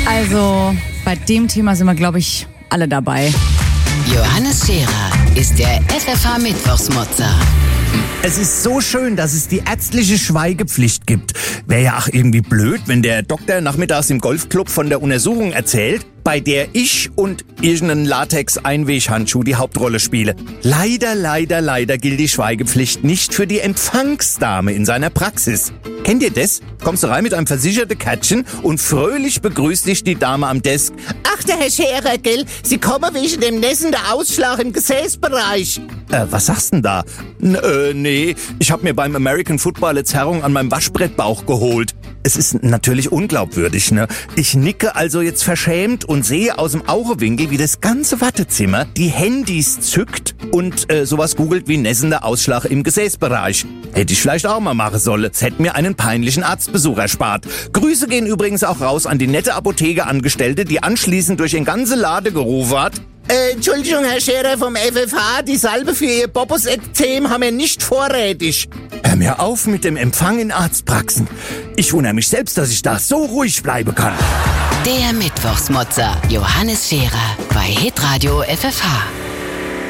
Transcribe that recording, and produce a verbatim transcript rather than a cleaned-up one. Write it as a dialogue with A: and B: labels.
A: Also, bei dem Thema sind wir, glaube ich, alle dabei.
B: Johannes Scherer ist der F F H-Mittwochsmotzer.
C: Es ist so schön, dass es die ärztliche Schweigepflicht gibt. Wäre ja auch irgendwie blöd, wenn der Doktor nachmittags im Golfclub von der Untersuchung erzählt, bei der ich und irgendein Latex-Einweghandschuh die Hauptrolle spiele. Leider, leider, leider gilt die Schweigepflicht nicht für die Empfangsdame in seiner Praxis. Kennt ihr das? Kommst du rein mit einem versicherten Kärtchen und fröhlich begrüßt dich die Dame am Desk.
D: Ach, der Herr Scherer, gell? Sie kommen wegen dem nässenden Ausschlag im Gesäßbereich.
C: Äh, was sagst denn da? N äh, nee, ich hab mir beim American Football eine Zerrung an meinem Waschbrettbauch geholt. Es ist natürlich unglaubwürdig, ne? Ich nicke also jetzt verschämt und sehe aus dem Augenwinkel, wie das ganze Wartezimmer die Handys zückt und äh, sowas googelt wie nässender Ausschlag im Gesäßbereich. Hätte ich vielleicht auch mal machen sollen. Es hätte mir einen peinlichen Arztbesuch erspart. Grüße gehen übrigens auch raus an die nette Apothekerangestellte, die anschließend durch den ganzen Lade gerufen hat.
D: Äh, Entschuldigung, Herr Scherer vom F F H, die Salbe für Ihr Bobos-Ekzem haben wir nicht vorrätig.
C: Hör mir auf mit dem Empfang in Arztpraxen. Ich wundere mich selbst, dass ich da so ruhig bleiben kann.
B: Der Mittwochsmotzer Johannes Scherer bei Hitradio F F H.